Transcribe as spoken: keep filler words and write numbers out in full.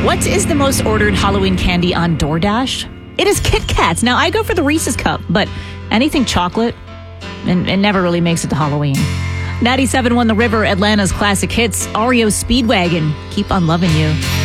What is the most ordered Halloween candy on DoorDash? It is Kit Kats. Now, I go for the Reese's Cup, but anything chocolate, and it never really makes it to Halloween. ninety-seven point one The River, Atlanta's classic hits, R E O Speedwagon, Keep on Loving You.